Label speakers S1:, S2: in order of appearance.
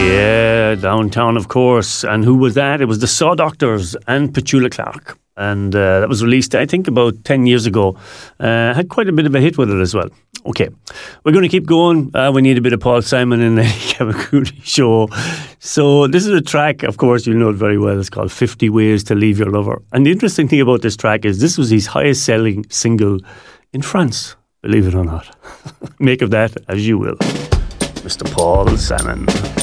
S1: Yeah, Downtown, of course. And who was that? It was the Saw Doctors and Petula Clark. And that was released, I think, about 10 years ago. Had quite a bit of a hit with it as well. Okay, we're going to keep going. We need a bit of Paul Simon in the Kevin Cooley show. So this is a track, of course, you know it very well. It's called 50 Ways to Leave Your Lover. And the interesting thing about this track is this was his highest selling single in France, believe it or not. Make of that as you will. Mr. Paul Simon.